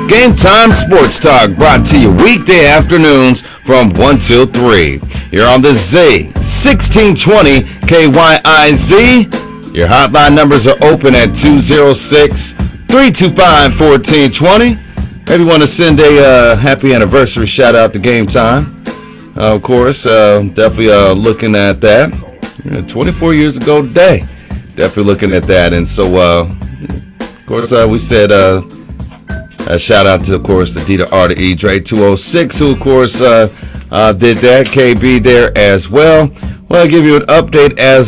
Game Time Sports Talk brought to you weekday afternoons from 1 till 3. You're on the Z 1620 KYIZ. Your hotline numbers are open at 206-325-1420. If you want to send a happy anniversary shout out to Game Time, of course, definitely looking at that. 24 years ago today, definitely looking at that. And so, of course, we said a shout out to, of course, the D to R to E, Dre 206, who, of course, did that. KB there as well. Well, I'll give you an update as,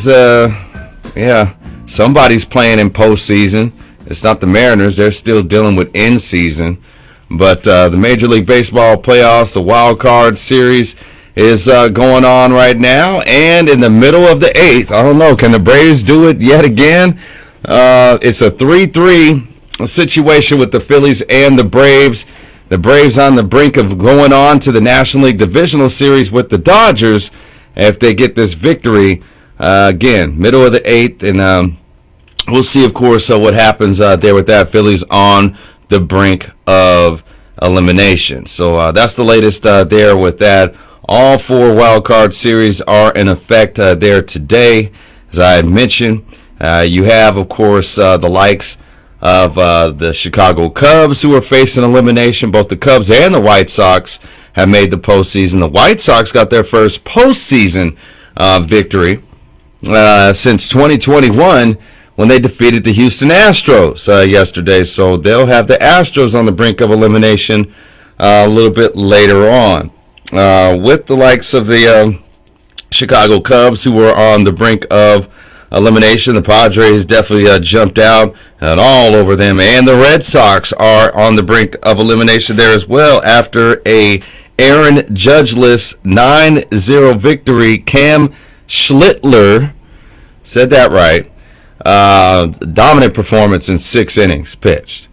somebody's playing in postseason. It's not the Mariners. They're still dealing with in season. But the Major League Baseball playoffs, the wild card series, is going on right now. And in the middle of the 8th, I don't know, can the Braves do it yet again? It's a 3-3 situation with the Phillies and the Braves. The Braves on the brink of going on to the National League Divisional Series with the Dodgers if they get this victory. Again, middle of the 8th, and we'll see, of course, what happens there with that. Phillies on the brink of elimination. So that's the latest there with that. All 4 wild card series are in effect there today. As I had mentioned, you have, of course, the likes of the Chicago Cubs, who are facing elimination. Both the Cubs and the White Sox have made the postseason. The White Sox got their first postseason victory since 2021 when they defeated the Houston Astros yesterday. So they'll have the Astros on the brink of elimination a little bit later on. With the likes of the Chicago Cubs, who were on the brink of elimination, the Padres definitely jumped out and all over them, and the Red Sox are on the brink of elimination there as well after a Aaron Judge-less 9-0 victory. Cam Schlittler, said that right, dominant performance in 6 innings pitched.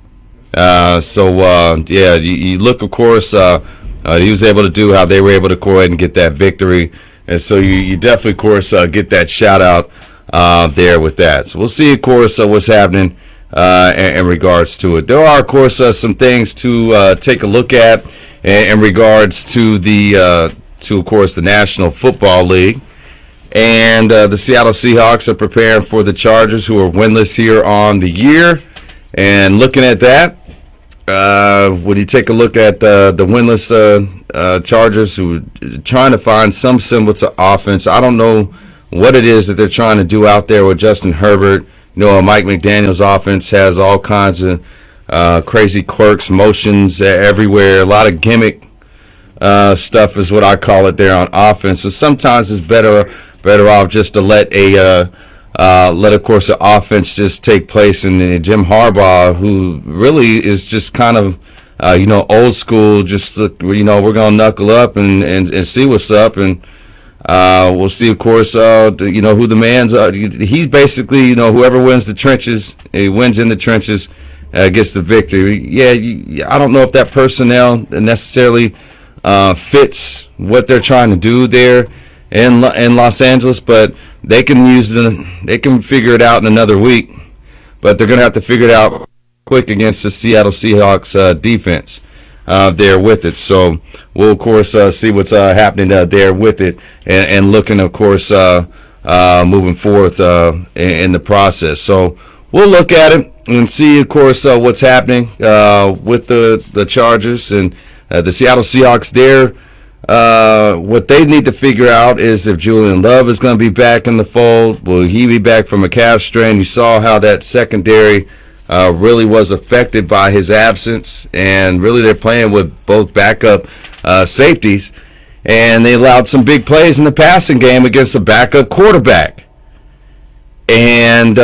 You look, of course, he was able to do how they were able to go ahead and get that victory, and so you definitely, of course, get that shout out there with that. So we'll see, of course, what's happening in regards to it. There are, of course, some things to take a look at in regards to of course, the National Football League. And the Seattle Seahawks are preparing for the Chargers, who are winless here on the year. And looking at that, when you take a look at the winless Chargers, who are trying to find some semblance of offense, I don't know what it is that they're trying to do out there with Justin Herbert. You know, Mike McDaniel's offense has all kinds of crazy quirks, motions everywhere. A lot of gimmick stuff is what I call it there on offense. So sometimes it's better off just to let of course, the offense just take place. And Jim Harbaugh, who really is just kind of old school, just we're gonna knuckle up and see what's up, and we'll see, of course, who the man's are. He's basically, whoever wins the trenches, he wins in the trenches, gets the victory. Yeah, I don't know if that personnel necessarily fits what they're trying to do there in Los Angeles, but they can figure it out in another week. But they're going to have to figure it out quick against the Seattle Seahawks defense there with it. So we'll, of course, see what's happening there with it, and looking, of course, moving forth in the process. So we'll look at it and see, of course, what's happening with the Chargers and the Seattle Seahawks there. What they need to figure out is if Julian Love is going to be back in the fold. Will he be back from a calf strain? You saw how that secondary really was affected by his absence, and really they're playing with both backup safeties, and they allowed some big plays in the passing game against a backup quarterback. And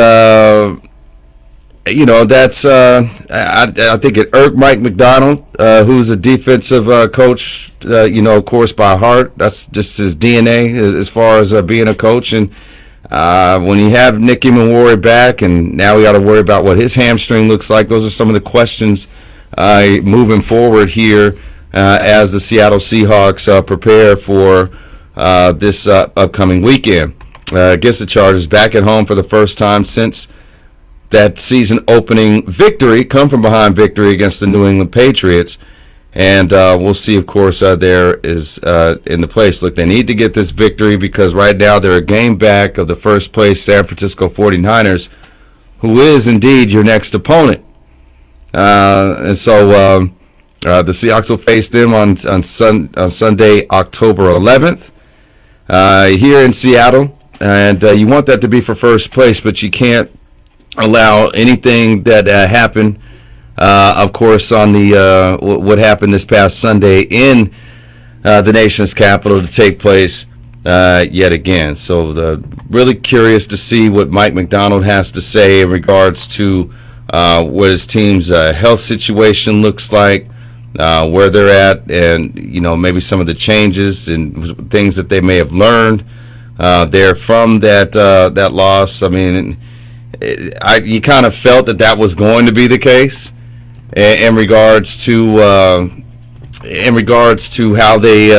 that's I think it irked Mike Macdonald, who's a defensive coach, of course, by heart. That's just his DNA as far as being a coach. And when you have Nicky Manwari back, and now we got to worry about what his hamstring looks like, those are some of the questions moving forward here as the Seattle Seahawks prepare for this upcoming weekend against the Chargers, back at home for the first time since that season opening victory, come from behind victory against the New England Patriots. And we'll see, of course, there is in the place. Look, they need to get this victory because right now they're a game back of the first place San Francisco 49ers, who is indeed your next opponent. And so the Seahawks will face them on Sunday, October 11th, here in Seattle. And you want that to be for first place, but you can't allow anything that happened. Of course, on the what happened this past Sunday in the nation's capital to take place yet again. So really curious to see what Mike Macdonald has to say in regards to what his team's health situation looks like, where they're at, and maybe some of the changes and things that they may have learned there from that loss. I mean, you kind of felt that was going to be the case. In regards to how they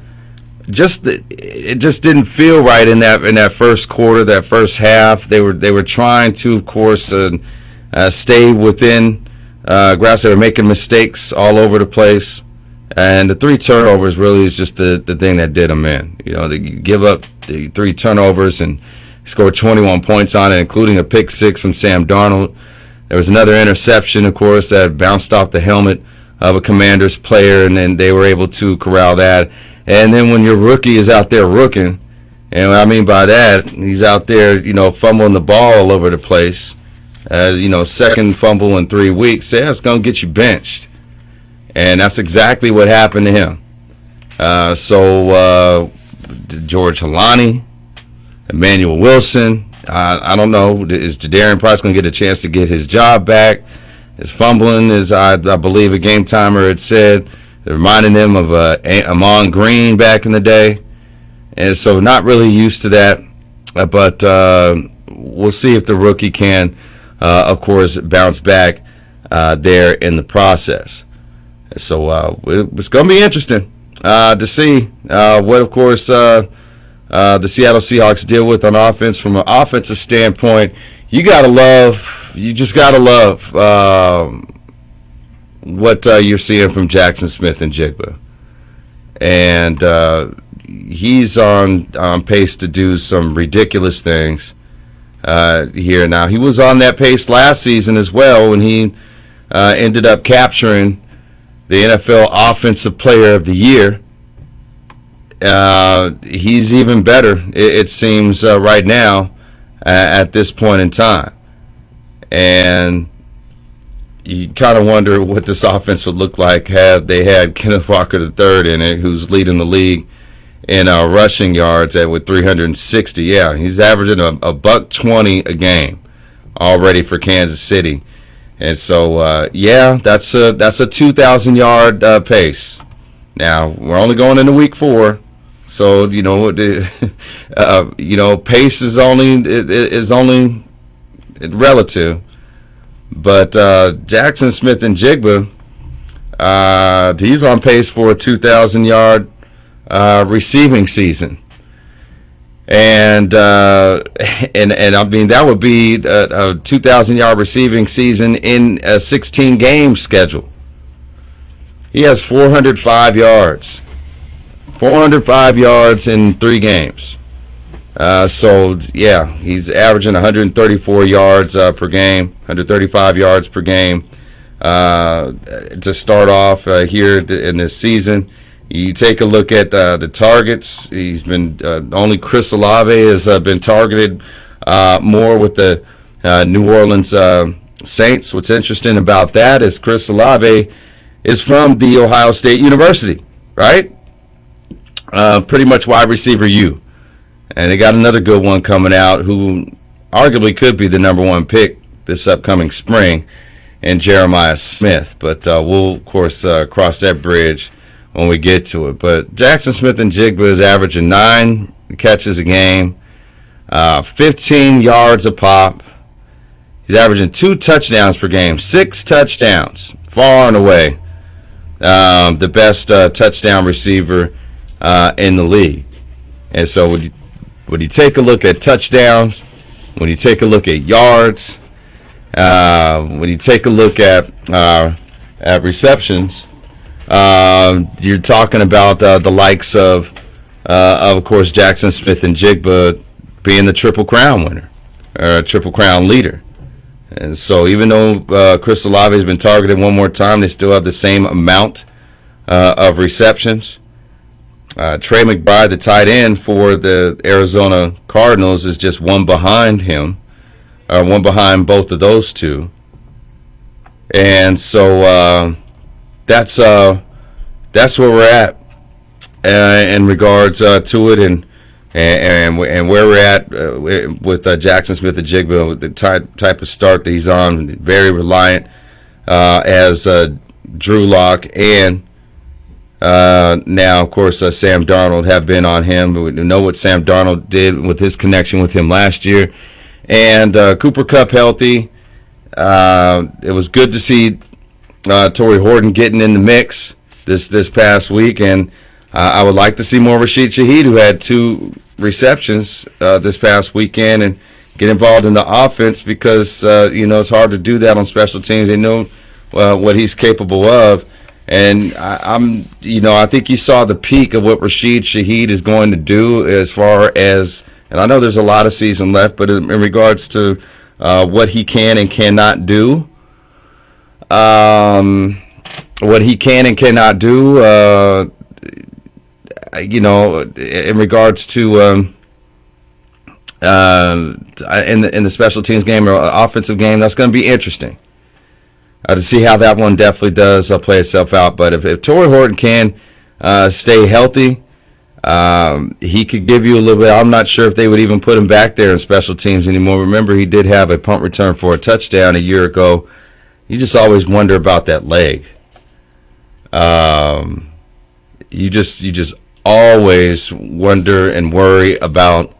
it just didn't feel right in that first quarter, that first half. They were trying to, of course, stay within grasp. They were making mistakes all over the place, and the 3 turnovers really is just the thing that did them in. They give up the 3 turnovers and scored 21 points on it, including a pick 6 from Sam Darnold. There was another interception, of course, that bounced off the helmet of a Commanders player, and then they were able to corral that. And then when your rookie is out there rooking, and what I mean by that, he's out there, fumbling the ball all over the place. Second fumble in 3 weeks, it's going to get you benched. And that's exactly what happened to him. So George Holani, Emmanuel Wilson, I don't know. Is Jadarian Price going to get a chance to get his job back? His fumbling, as I believe a game timer had said, reminding him of Amon Green back in the day. And so not really used to that. But we'll see if the rookie can, of course, bounce back there in the process. So it's going to be interesting to see what, of course, the Seattle Seahawks deal with on offense. From an offensive standpoint, you just gotta love what you're seeing from Jackson Smith-Njigba, and he's on pace to do some ridiculous things here. Now, he was on that pace last season as well when he ended up capturing the NFL Offensive Player of the Year. He's even better, it seems, right now at this point in time. And you kind of wonder what this offense would look like had they had Kenneth Walker III in it, who's leading the league in rushing yards with 360. Yeah, he's averaging a $120 a game already for Kansas City. And so, that's a 2,000-yard pace. Now, we're only going into week 4. So pace is only relative, but Jackson Smith-Njigba, he's on pace for a 2,000-yard receiving season, and I mean that would be a 2,000-yard receiving season in a 16-game schedule. He has 405 yards. 405 yards in 3 games. So, yeah, he's averaging 134 yards per game, 135 yards per game to start off here in this season. You take a look at the targets. He's been only Chris Olave has been targeted more with the New Orleans Saints. What's interesting about that is Chris Olave is from The Ohio State University, right? Pretty much wide receiver U. And they got another good one coming out who arguably could be the number 1 pick this upcoming spring, and Jeremiah Smith. But we'll, of course, cross that bridge when we get to it. But Jackson Smith-Njigba is averaging 9 catches a game, 15 yards a pop. He's averaging 2 touchdowns per game, 6 touchdowns, far and away the best touchdown receiver in the league. And so when you take a look at touchdowns, when you take a look at yards, When you take a look at receptions, you're talking about the likes of course, Jackson Smith and Jigba being the Triple Crown winner, or Triple Crown leader. And so even though Chris Olave has been targeted one more time, they still have the same amount of receptions. Trey McBride, the tight end for the Arizona Cardinals, is just one behind him, one behind both of those two. And so that's where we're at in regards to it, and where we're at with Jackson Smith and Jigba, with the type of start that he's on. Very reliant as Drew Lock and now, of course, Sam Darnold have been on him. We know what Sam Darnold did with his connection with him last year. And Cooper Kupp healthy. It was good to see Torrey Horton getting in the mix this past week. And I would like to see more Rashid Shaheed, who had 2 receptions this past weekend, and get involved in the offense, because, it's hard to do that on special teams. They know what he's capable of. And I think you saw the peak of what Rashid Shaheed is going to do, as far as, and I know there's a lot of season left, but in regards to what he can and cannot do, in regards to in the special teams game or offensive game, that's going to be interesting. To see how that one definitely does play itself out. But if Torrey Horton can stay healthy, he could give you a little bit. I'm not sure if they would even put him back there in special teams anymore. Remember, he did have a punt return for a touchdown a year ago. You just always wonder about that leg. You just always wonder and worry about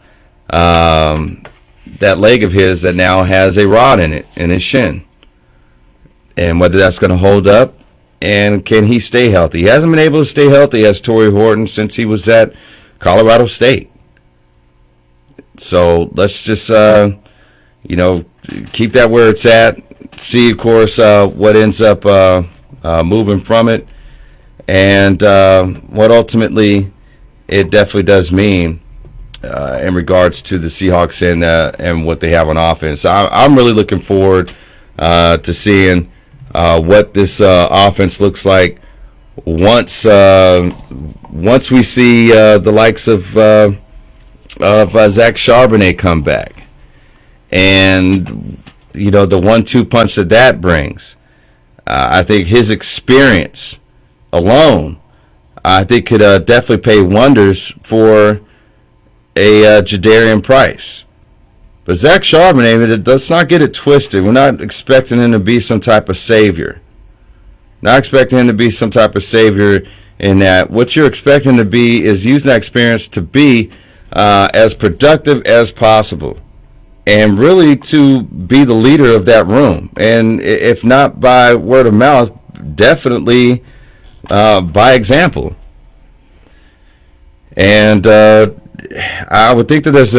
that leg of his that now has a rod in it, in his shin. And whether that's going to hold up, and can he stay healthy? He hasn't been able to stay healthy as Torrey Horton since he was at Colorado State. So let's just, keep that where it's at. See, of course, what ends up moving from it, and what ultimately it definitely does mean in regards to the Seahawks and what they have on offense. I'm really looking forward to seeing what this offense looks like once we see the likes of Zach Charbonnet come back, and the 1-2 punch that brings. I think his experience alone, I think, could definitely pay wonders for a Jadarian Price. But Zach Charbonnet, let's not get it twisted. We're not expecting him to be some type of savior. Not expecting him to be some type of savior in that. What you're expecting to be is using that experience to be as productive as possible, and really to be the leader of that room. And if not by word of mouth, definitely by example. And I would think that there's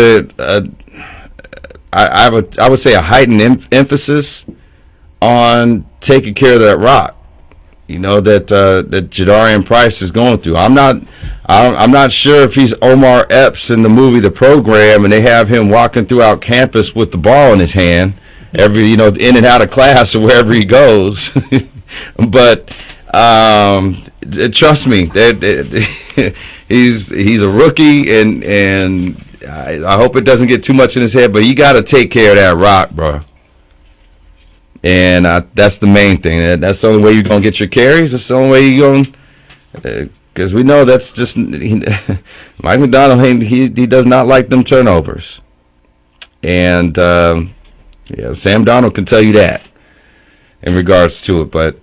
I would say a heightened emphasis on taking care of that rock, that Jadarian Price is going through. I'm not sure if he's Omar Epps in the movie The Program, and they have him walking throughout campus with the ball in his hand, every in and out of class or wherever he goes. But trust me, he's a rookie, and I hope it doesn't get too much in his head, but you got to take care of that rock, bro. And that's the main thing. That's the only way you're going to get your carries. That's the only way you're going to, because we know that's just, Mike McDonald, he does not like them turnovers. And, Sam Darnold can tell you that in regards to it. But,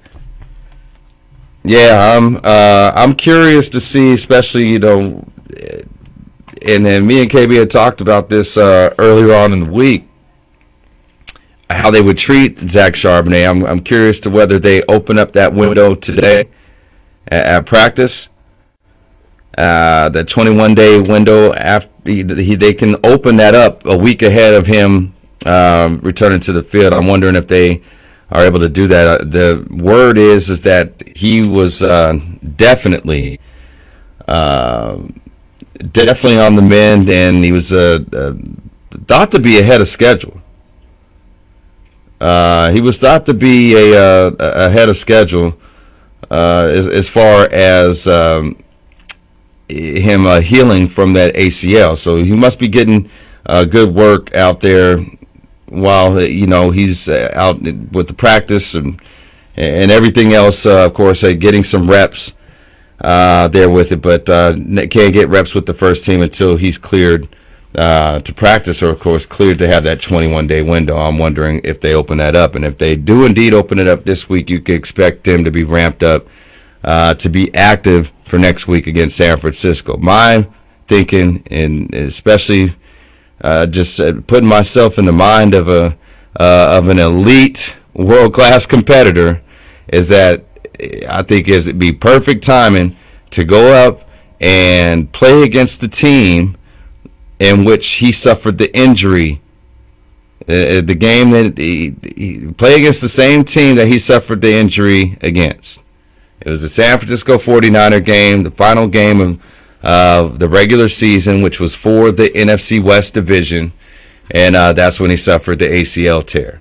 yeah, I'm curious to see, especially, and then me and KB had talked about this earlier on in the week, how they would treat Zach Charbonnet. I'm curious to whether they open up that window today at practice, that 21-day window. After they can open that up a week ahead of him returning to the field. I'm wondering if they are able to do that. The word is that he was definitely on the mend, and he was thought to be ahead of schedule. He was thought to be ahead of schedule as far as him healing from that ACL. So he must be getting good work out there while he's out with the practice and everything else. Of course, getting some reps there with it, but can't get reps with the first team until he's cleared to practice, or of course cleared to have that 21-day window. I'm wondering if they open that up, and if they do indeed open it up this week, you could expect him to be ramped up to be active for next week against San Francisco. My thinking, and especially just putting myself in the mind of an elite world-class competitor, is that I think it'd be perfect timing to go up and play against the team in which he suffered the injury. The game that he played against the same team that he suffered the injury against. It was the San Francisco 49er game, the final game of the regular season, which was for the NFC West division, and that's when he suffered the ACL tear.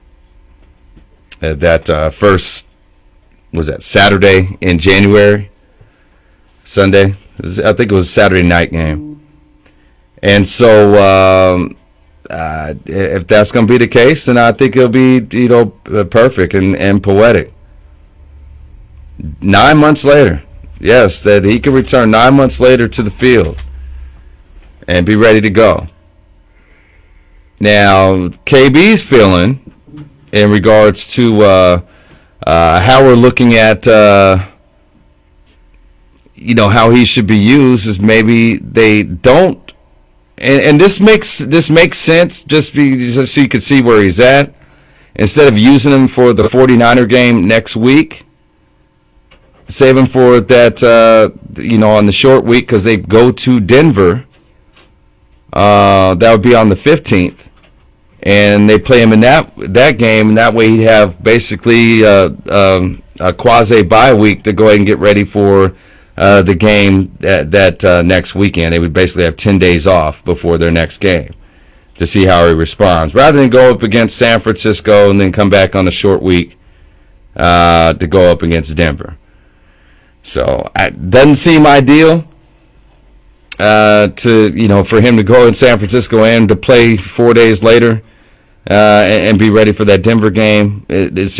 That first, was that Saturday in January? Sunday? I think it was a Saturday night game. And so if that's going to be the case, then I think it'll be perfect and poetic. 9 months later, yes, that he can return 9 months later to the field and be ready to go. Now, KB's feeling in regards to how we're looking at how he should be used is maybe they don't. And this makes sense just so you can see where he's at. Instead of using him for the 49er game next week, save him for that on the short week, because they go to Denver. That would be on the 15th, and they play him in that game, and that way he'd have basically a quasi bye week to go ahead and get ready for the game that next weekend. They would basically have 10 days off before their next game to see how he responds, rather than go up against San Francisco and then come back on a short week to go up against Denver. So it doesn't seem ideal for him to go in San Francisco and to play 4 days later and be ready for that Denver game. It